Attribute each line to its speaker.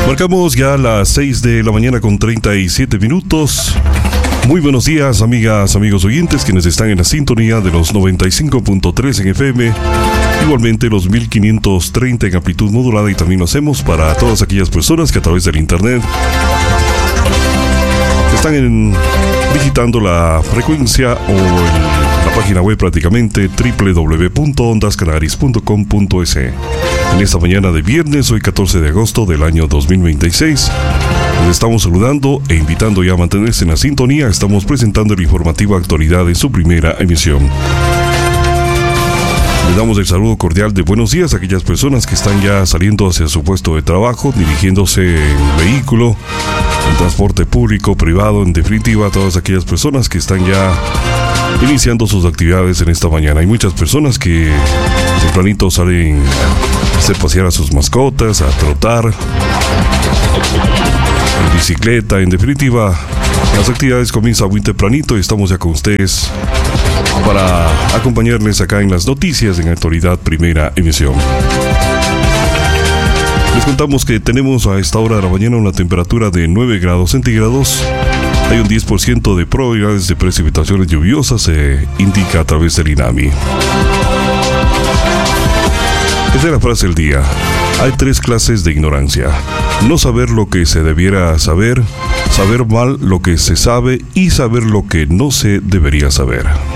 Speaker 1: Marcamos ya las 6 de la mañana con 37 minutos. Muy buenos días, amigas, amigos oyentes, quienes están en la sintonía de los 95.3 en FM, igualmente los 1530 en amplitud modulada, y también lo hacemos para todas aquellas personas que a través del internet están digitando la frecuencia o la página web prácticamente www.ondascanaris.com.es. En esta mañana de viernes, hoy 14 de agosto del año 2026, les estamos saludando e invitando ya a mantenerse en la sintonía. Estamos presentando el informativo Actualidad en su primera emisión. Les damos el saludo cordial de buenos días a aquellas personas que están ya saliendo hacia su puesto de trabajo, dirigiéndose en vehículo, en transporte público, privado, en definitiva, a todas aquellas personas que están ya iniciando sus actividades en esta mañana. Hay muchas personas que tempranito salen a hacer pasear a sus mascotas, a trotar, en bicicleta, en definitiva, las actividades comienzan muy tempranito y estamos ya con ustedes para acompañarles acá en las noticias en Actualidad Primera Emisión. Les contamos que tenemos a esta hora de la mañana una temperatura de 9 grados centígrados. Hay un 10% de probabilidades de precipitaciones lluviosas, se indica a través del INAMI. Esta es la frase del día. Hay 3 clases de ignorancia: no saber lo que se debiera saber, saber mal lo que se sabe y saber lo que no se debería saber.